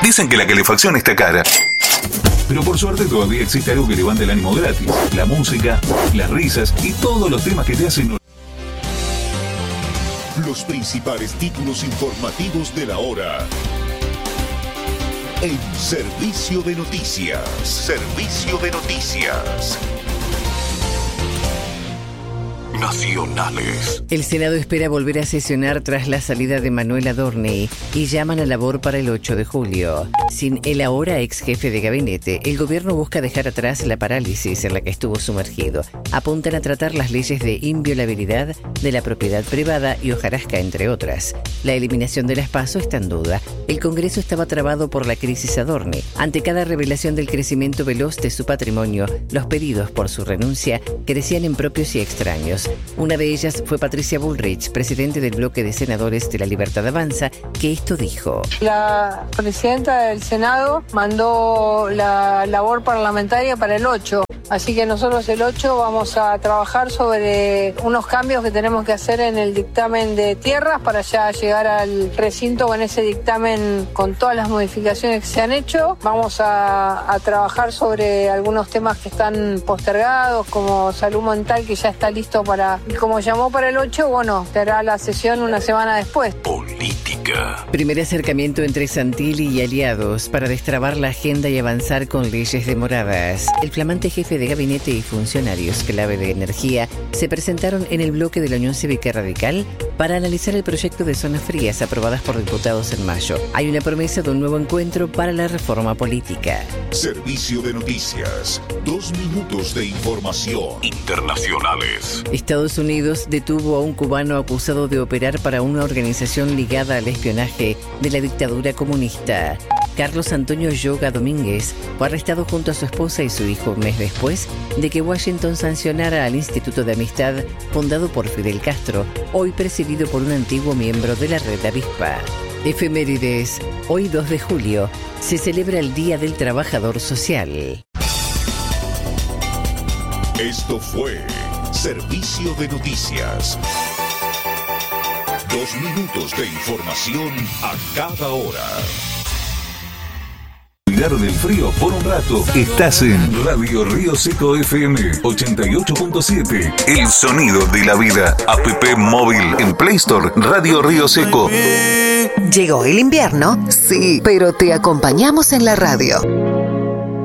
Dicen que la calefacción está cara. Pero por suerte todavía existe algo que levanta el ánimo gratis. La música, las risas y todos los temas que te hacen... Los principales títulos informativos de la hora. En Servicio de Noticias. Servicio de Noticias. Nacionales. El Senado espera volver a sesionar tras la salida de Manuel Adorni y llaman a labor para el 8 de julio. Sin el ahora ex jefe de gabinete, el gobierno busca dejar atrás la parálisis en la que estuvo sumergido. Apuntan a tratar las leyes de inviolabilidad, de la propiedad privada y hojarasca, entre otras. La eliminación de las PASO está en duda. El Congreso estaba trabado por la crisis Adorni. Ante cada revelación del crecimiento veloz de su patrimonio, los pedidos por su renuncia crecían en propios y extraños. Una de ellas fue Patricia Bullrich, presidente del bloque de senadores de La Libertad Avanza, que esto dijo. La presidenta del Senado mandó la labor parlamentaria para el 8. Así que nosotros el 8 vamos a trabajar sobre unos cambios que tenemos que hacer en el dictamen de tierras para ya llegar al recinto con ese dictamen con todas las modificaciones que se han hecho. Vamos a trabajar sobre algunos temas que están postergados, como salud mental, que ya está listo para... Y como llamó para el 8, bueno, será la sesión una semana después. Política. Primer acercamiento entre Santilli y aliados para destrabar la agenda y avanzar con leyes demoradas. El flamante jefe de gabinete y funcionarios clave de energía se presentaron en el bloque de la Unión Cívica Radical para analizar el proyecto de zonas frías aprobadas por diputados en mayo. Hay una promesa de un nuevo encuentro para la reforma política. Servicio de Noticias. 2 minutos de información. Internacionales. Estados Unidos detuvo a un cubano acusado de operar para una organización ligada al espionaje de la dictadura comunista. Carlos Antonio Yoga Domínguez fue arrestado junto a su esposa y su hijo un mes después de que Washington sancionara al Instituto de Amistad fundado por Fidel Castro, hoy presidido por un antiguo miembro de la Red Avispa. Efemérides. Hoy 2 de julio se celebra el Día del Trabajador Social. Esto fue Servicio de Noticias. 2 minutos de información a cada hora. Del frío por un rato. Estás en Radio Río Seco FM 88.7. El sonido de la vida. App móvil en Play Store. Radio Río Seco. ¿Llegó el invierno? Sí, pero te acompañamos en la radio.